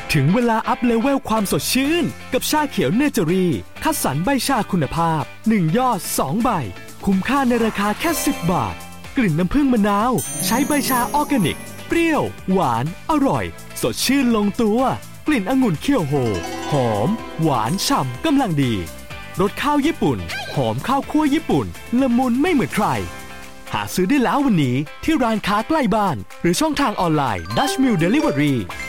ถึงเวลาอัพเลเวลความสดชื่นกับชาเขียวเนเจอรี่คัดสรรใบชาคุณภาพ1ยอด2ใบคุ้มค่าในราคาแค่10 บาทกลิ่นน้ำผึ้งมะนาวใช้ใบชาออร์แกนิกเปรี้ยวหวานอร่อยสดชื่นลงตัวกลิ่นองุ่นเคี่ยวโฮหอมหวานฉ่ำกำลังดีรสข้าวญี่ปุ่นหอมข้าวคั่วญี่ปุ่นละมุนไม่เหมือนใครหาซื้อได้แล้ววันนี้ที่ร้านค้าใกล้บ้านหรือช่องทางออนไลน์ Dutch Mill Delivery